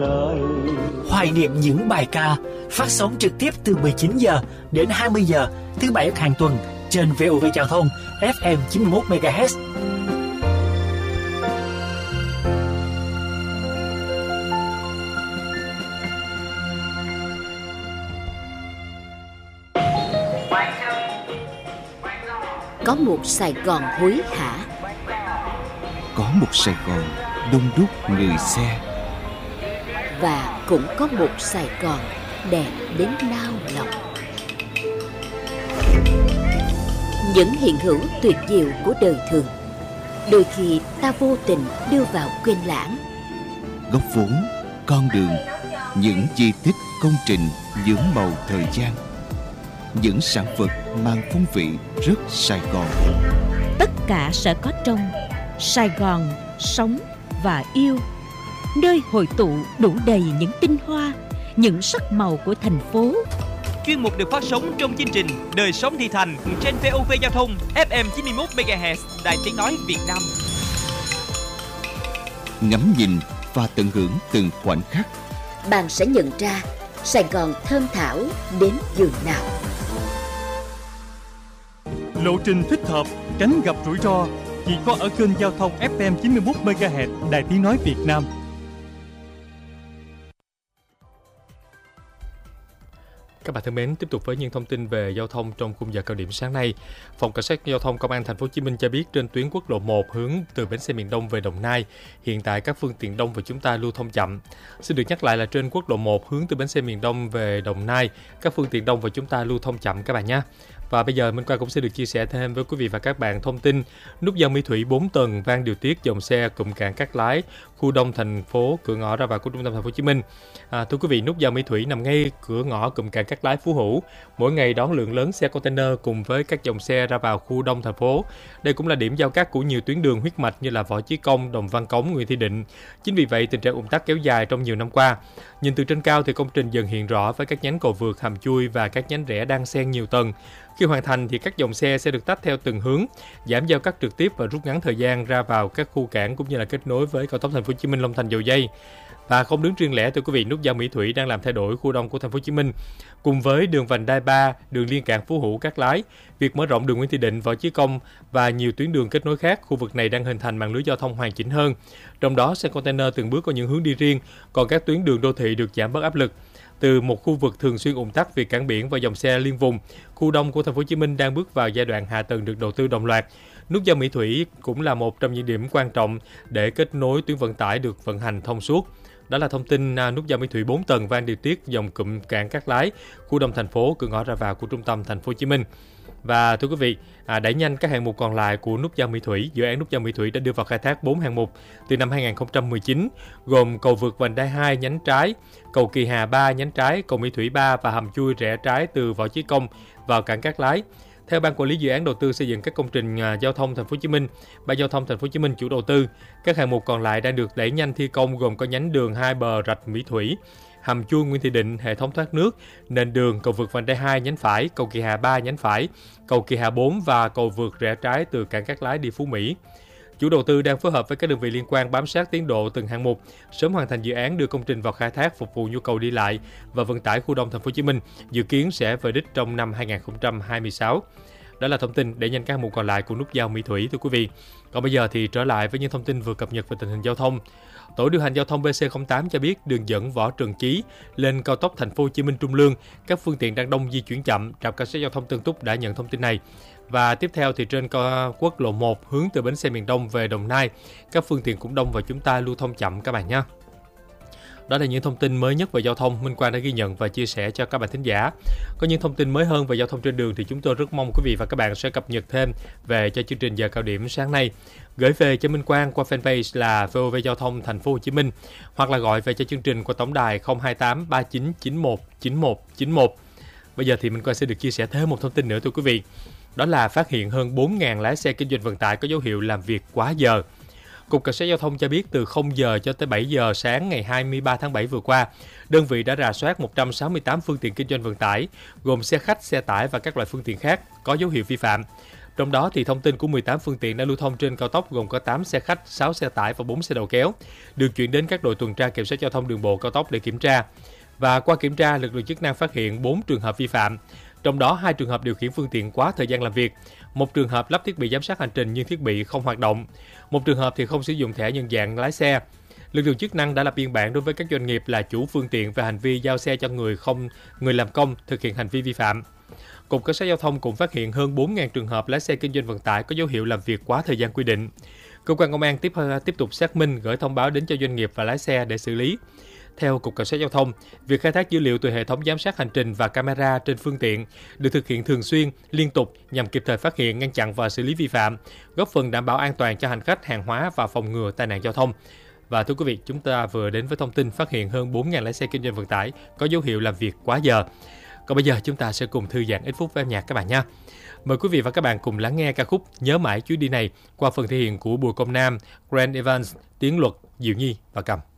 Hoài niệm những bài ca phát sóng trực tiếp từ 19 giờ đến 20 giờ thứ bảy hàng tuần trên VOV Giao thông FM 91 MHz. Có một Sài Gòn hối hả, có một Sài Gòn đông đúc người xe, và cũng có một Sài Gòn đẹp đến nao lòng. Những hiện hữu tuyệt diệu của đời thường, đôi khi ta vô tình đưa vào quên lãng. Góc vốn, con đường, những di tích, công trình nhuốm màu thời gian, những sản vật mang phong vị rất Sài Gòn. Tất cả sẽ có trong Sài Gòn sống và yêu, nơi hội tụ đủ đầy những tinh hoa, những sắc màu của thành phố. Chuyên mục được phát sóng trong chương trình Đời sống thị thành trên VOV Giao thông FM 91 MHz, Đài Tiếng nói Việt Nam. Ngắm nhìn và tận hưởng từng khoảnh khắc, Bạn sẽ nhận ra Sài Gòn thơm thảo đến giường nào. Lộ trình thích hợp, tránh gặp rủi ro chỉ có ở kênh Giao thông FM 91 MHz, Đài Tiếng nói Việt Nam. Các bạn thân mến, tiếp tục với những thông tin về giao thông trong khung giờ cao điểm sáng nay. Phòng Cảnh sát Giao thông Công an Thành phố Hồ Chí Minh cho biết trên tuyến quốc lộ 1 hướng từ bến xe miền Đông về Đồng Nai, hiện tại các phương tiện đông và chúng ta lưu thông chậm. Xin được nhắc lại là trên quốc lộ 1 hướng từ bến xe miền Đông về Đồng Nai, các phương tiện đông và chúng ta lưu thông chậm các bạn nhé. Và bây giờ Minh Quang cũng sẽ được chia sẻ thêm với quý vị và các bạn thông tin nút giao Mỹ Thủy 4 tầng van điều tiết dòng xe cụm cảng Cát Lái, khu đông thành phố, cửa ngõ ra vào của trung tâm thành phố Hồ Chí Minh. Thưa quý vị, nút giao Mỹ Thủy nằm ngay cửa ngõ cụm cảng Cát Lái Phú Hữu, mỗi ngày đón lượng lớn xe container cùng với các dòng xe ra vào khu đông thành phố. Đây cũng là điểm giao cắt của nhiều tuyến đường huyết mạch như là Võ Chí Công, Đồng Văn Cống, Nguyễn Thị Định. Chính vì vậy tình trạng ùn tắc kéo dài trong nhiều năm qua. Nhìn từ trên cao thì công trình dần hiện rõ với các nhánh cầu vượt, hầm chui và các nhánh rẽ đan xen nhiều tầng. Khi hoàn thành thì các dòng xe sẽ được tách theo từng hướng, giảm giao cắt trực tiếp và rút ngắn thời gian ra vào các khu cảng cũng như là kết nối với cao tốc Thành phố Hồ Chí Minh Long Thành Dầu Giây. Và không đứng riêng lẻ, thưa quý vị, nút giao Mỹ Thủy đang làm thay đổi khu đông của Thành phố Hồ Chí Minh. Cùng với đường vành đai 3, đường liên cảng Phú Hữu, Cát Lái, việc mở rộng đường Nguyễn Thị Định, Võ Chí Công và nhiều tuyến đường kết nối khác, khu vực này đang hình thành mạng lưới giao thông hoàn chỉnh hơn. Trong đó, xe container từng bước có những hướng đi riêng, còn các tuyến đường đô thị được giảm bớt áp lực. Từ một khu vực thường xuyên ùn tắc vì cảng biển và dòng xe liên vùng, khu đông của Thành phố Hồ Chí Minh đang bước vào giai đoạn hạ tầng được đầu tư đồng loạt. Nút giao Mỹ Thủy cũng là một trong những điểm quan trọng để kết nối tuyến vận tải được vận hành thông suốt. Đó là thông tin nút giao Mỹ Thủy 4 tầng van điều tiết dòng cụm cảng Cát Lái, khu đông thành phố, cửa ngõ ra vào của trung tâm Thành phố Hồ Chí Minh. Và thưa quý vị, đẩy nhanh các hạng mục còn lại của nút giao Mỹ Thủy. Dự án nút giao Mỹ Thủy đã đưa vào khai thác 4 hạng mục từ năm 2019, gồm cầu vượt vành đai 2 nhánh trái, cầu Kỳ Hà 3 nhánh trái, cầu Mỹ Thủy 3 và hầm chui rẽ trái từ Võ Chí Công vào cảng Cát Lái. Theo Ban Quản lý Dự án Đầu tư xây dựng các công trình giao thông Thành phố Hồ Chí Minh, Ban Giao thông Thành phố Hồ Chí Minh chủ đầu tư, các hạng mục còn lại đang được đẩy nhanh thi công, gồm có nhánh đường hai bờ rạch Mỹ Thủy, hầm chui Nguyễn Thị Định, hệ thống thoát nước, nền đường, cầu vượt vành đai 2 nhánh phải, cầu Kỳ Hà 3 nhánh phải, cầu Kỳ Hà 4 và cầu vượt rẽ trái từ cảng Cát Lái đi Phú Mỹ. Chủ đầu tư đang phối hợp với các đơn vị liên quan bám sát tiến độ từng hạng mục, sớm hoàn thành dự án đưa công trình vào khai thác phục vụ nhu cầu đi lại và vận tải khu đông Thành phố Hồ Chí Minh, dự kiến sẽ về đích trong năm 2026. Đó là thông tin để nhanh các hạng mục còn lại của nút giao Mỹ Thủy, thưa quý vị. Còn bây giờ thì trở lại với những thông tin vừa cập nhật về tình hình giao thông. Tổ điều hành giao thông BC08 cho biết đường dẫn Võ Trần Chí lên cao tốc Thành phố Hồ Chí Minh Trung Lương, các phương tiện đang đông di chuyển chậm. Trạm cảnh sát giao thông Tân Túc đã nhận thông tin này. Và tiếp theo thì trên quốc lộ 1 hướng từ bến xe miền Đông về Đồng Nai, các phương tiện cũng đông và chúng ta lưu thông chậm các bạn nhé. Đó là những thông tin mới nhất về giao thông Minh Quang đã ghi nhận và chia sẻ cho các bạn thính giả. Có những thông tin mới hơn về giao thông trên đường thì chúng tôi rất mong quý vị và các bạn sẽ cập nhật thêm về cho chương trình giờ cao điểm sáng nay. Gửi về cho Minh Quang qua fanpage là VOV Giao thông Thành phố Hồ Chí Minh hoặc là gọi về cho chương trình qua tổng đài 028 3991 9191. Bây giờ thì Minh Quang sẽ được chia sẻ thêm một thông tin nữa thưa quý vị. Đó là phát hiện hơn 4.000 lái xe kinh doanh vận tải có dấu hiệu làm việc quá giờ. Cục Cảnh sát Giao thông cho biết từ 0 giờ cho tới 7 giờ sáng ngày 23 tháng 7 vừa qua, đơn vị đã rà soát 168 phương tiện kinh doanh vận tải, gồm xe khách, xe tải và các loại phương tiện khác có dấu hiệu vi phạm. Trong đó thì thông tin của 18 phương tiện đã lưu thông trên cao tốc gồm có 8 xe khách, 6 xe tải và 4 xe đầu kéo được chuyển đến các đội tuần tra kiểm soát giao thông đường bộ cao tốc để kiểm tra. Và qua kiểm tra, lực lượng chức năng phát hiện 4 trường hợp vi phạm. Trong đó 2 trường hợp điều khiển phương tiện quá thời gian làm việc, 1 trường hợp lắp thiết bị giám sát hành trình nhưng thiết bị không hoạt động, 1 trường hợp thì không sử dụng thẻ nhận dạng lái xe. Lực lượng chức năng đã lập biên bản đối với các doanh nghiệp là chủ phương tiện về hành vi giao xe cho người làm công thực hiện hành vi vi phạm. Cục Cảnh sát Giao thông cũng phát hiện hơn 4.000 trường hợp lái xe kinh doanh vận tải có dấu hiệu làm việc quá thời gian quy định. Cơ quan công an tiếp tục xác minh, gửi thông báo đến cho doanh nghiệp và lái xe để xử lý. Theo Cục Cảnh sát Giao thông, việc khai thác dữ liệu từ hệ thống giám sát hành trình và camera trên phương tiện được thực hiện thường xuyên, liên tục nhằm kịp thời phát hiện, ngăn chặn và xử lý vi phạm, góp phần đảm bảo an toàn cho hành khách, hàng hóa và phòng ngừa tai nạn giao thông. Và thưa quý vị, chúng ta vừa đến với thông tin phát hiện hơn 4.000 lái xe kinh doanh vận tải có dấu hiệu làm việc quá giờ. Còn bây giờ chúng ta sẽ cùng thư giãn ít phút với âm nhạc các bạn nha. Mời quý vị và các bạn cùng lắng nghe ca khúc Nhớ mãi chuyến đi này qua phần thể hiện của Bùi Công Nam, Grant Evans, Tiến Luật, Diệu Nhi và Cầm.